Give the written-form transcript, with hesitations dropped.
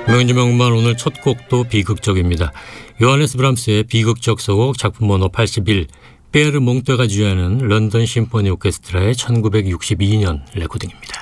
명진명 음반 오늘 첫 곡도 비극적입니다. 요하네스 브람스의 비극적 서곡 작품 번호 81, 피에르 몽떼가 주연하는 런던 심포니 오케스트라의 1962년 레코딩입니다.